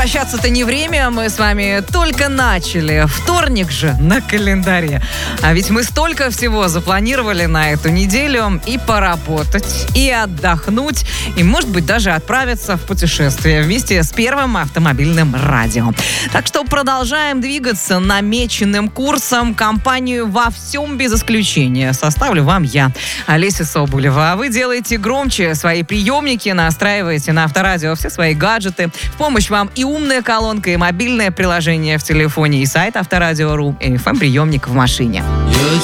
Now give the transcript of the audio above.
прощаться-то не время, мы с вами только начали. Вторник же на календаре. А ведь мы столько всего запланировали на эту неделю. И поработать, и отдохнуть, и, может быть, даже отправиться в путешествие вместе с Первым автомобильным радио. Так что продолжаем двигаться намеченным курсом. Компанию во всем без исключения составлю вам я, Олеся Соболева. А вы делаете громче свои приемники, настраиваете на Авторадио все свои гаджеты. В помощь вам и умная колонка, и мобильное приложение в телефоне, и сайт Авторадио.ру, и FM-приемник в машине.